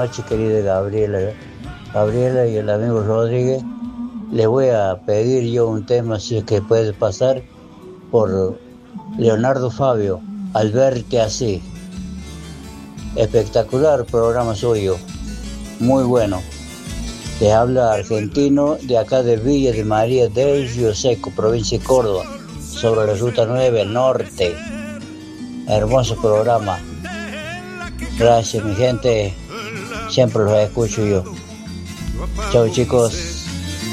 noches, querida Gabriela. Gabriela y el amigo Rodríguez, les voy a pedir yo un tema, si es que puede pasar, por Leonardo Fabio, Al verte así. Espectacular programa suyo, muy bueno. Te habla argentino de acá de Villa de María del Río Seco, provincia de Córdoba, sobre la ruta 9 norte. Hermoso programa. Gracias, mi gente. Siempre los escucho yo. Chao, chicos.